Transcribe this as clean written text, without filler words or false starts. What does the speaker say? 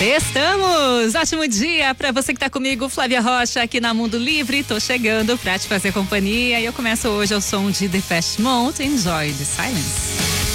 Estamos! Ótimo dia para você que tá comigo, Flávia Rocha, aqui na Mundo Livre. Tô chegando pra te fazer companhia e eu começo hoje ao som de Depeche Mode, Enjoy the Silence.